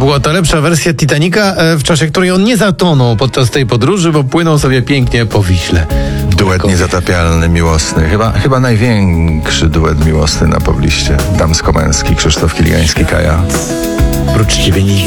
była to lepsza wersja Titanica, w czasie której on nie zatonął podczas tej podróży, bo płynął sobie pięknie po Wiśle. Duet niezatapialny, miłosny. Chyba największy duet miłosny na pobliście. Damsko-męski, Krzysztof Kiliański, Kaja. Prócz ciebie nic.